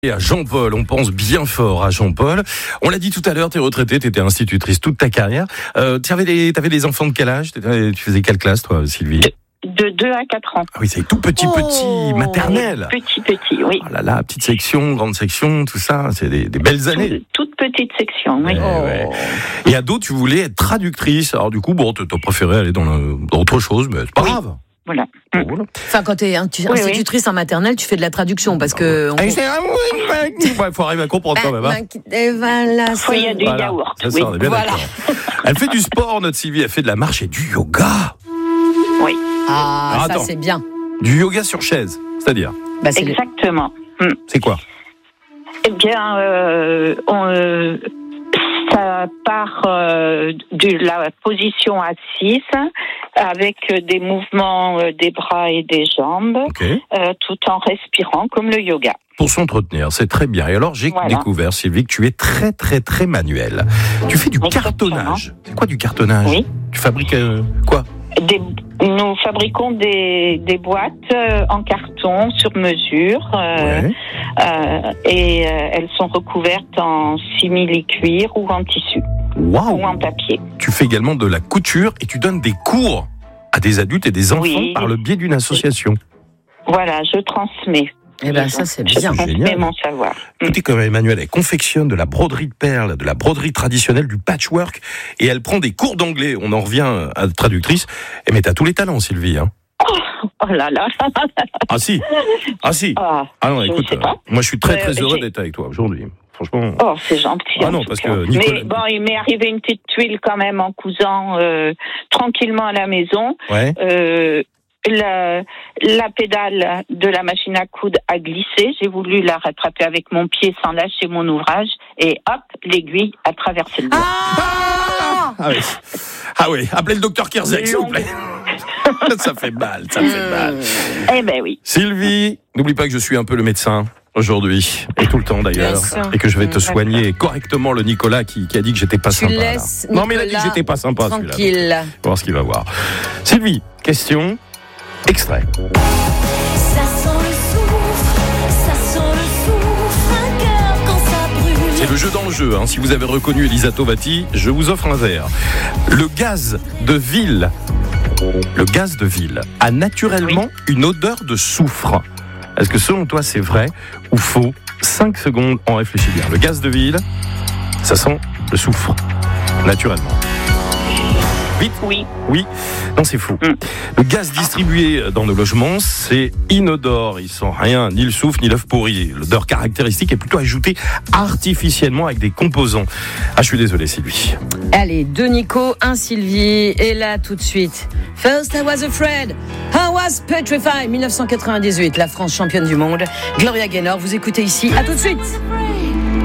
Et à Jean-Paul, on pense bien fort à Jean-Paul. On l'a dit tout à l'heure, t'es retraitée, t'étais institutrice toute ta carrière. T'avais des enfants de quel âge? Tu faisais quelle classe, toi, Sylvie? De 2 à 4 ans. Ah oui, c'est tout petit, maternelle. Petit, oui. Oh là là, petite section, grande section, tout ça, c'est des belles années. Toute petite section, oui. Ouais. Et ado, tu voulais être traductrice. Alors du coup, bon, t'as préféré aller dans autre chose, mais c'est pas grave. Voilà. Voilà. Enfin, quand t'es institutrice en maternelle, tu fais de la traduction parce que. Il faut arriver à comprendre quand même. Hein. Il y a du yaourt. Ça, on est bien d'accord. Elle fait du sport, notre Sylvie. Elle fait de la marche et du yoga. Oui. Ah, ça c'est bien. Du yoga sur chaise, c'est-à-dire Exactement. C'est quoi? Eh bien, ça part de la position assise avec des mouvements des bras et des jambes, tout en respirant comme le yoga. Pour s'entretenir, c'est très bien. Et alors, j'ai découvert, Sylvie, que tu es très, très, très manuel. Tu fais du cartonnage. C'est quoi du cartonnage? Oui. Tu fabriques quoi? Nous fabriquons des boîtes en carton sur mesure et elles sont recouvertes en simili-cuir ou en tissu ou en papier. Tu fais également de la couture et tu donnes des cours à des adultes et des enfants par le biais d'une association. Voilà, je transmets. Eh ben ça c'est bien. Je transmets mon savoir. Écoutez comme Emmanuel, elle confectionne de la broderie de perles, de la broderie traditionnelle, du patchwork, et elle prend des cours d'anglais. On en revient à la traductrice. Mais t'as tous les talents, Sylvie. Hein. Oh là là. Ah si. Ah non, écoute, moi je suis très très heureux d'être avec toi aujourd'hui. Franchement. Oh, c'est gentil. Ah non, parce que Nicolas... Mais bon, il m'est arrivé une petite tuile quand même en cousant tranquillement à la maison. Ouais. La pédale de la machine à coudre a glissé. J'ai voulu la rattraper avec mon pied sans lâcher mon ouvrage. Et hop, l'aiguille a traversé le doigt. Ah oui. Appelez le docteur Kierzek, s'il vous plaît. Ça fait mal. Eh ben oui. Sylvie, n'oublie pas que je suis un peu le médecin aujourd'hui, et tout le temps d'ailleurs, et que je vais te soigner correctement le Nicolas qui a dit que j'étais pas sympa. Non mais il a dit que j'étais pas sympa tranquille. Celui-là. On va voir ce qu'il va voir. Sylvie, question, extrait. Ça sent le soufre, un cœur quand ça brûle. C'est le jeu dans le jeu, hein. Si vous avez reconnu Elisa Tovati, je vous offre un verre. Le gaz de ville a naturellement une odeur de soufre. Est-ce que selon toi c'est vrai ou faux? 5 secondes, on réfléchit bien. Le gaz de ville, ça sent le soufre, naturellement. Vite? Oui. Non, c'est faux. Le gaz distribué dans nos logements, c'est inodore. Il sent rien, ni le soufre, ni l'œuf pourri. L'odeur caractéristique est plutôt ajoutée artificiellement avec des composants. Ah, je suis désolé, Sylvie. Allez, 2 Nico, 1 Sylvie. Et là, tout de suite. First I was afraid, I was petrified. 1998, la France championne du monde. Gloria Gaynor, vous écoutez ici. À tout de suite.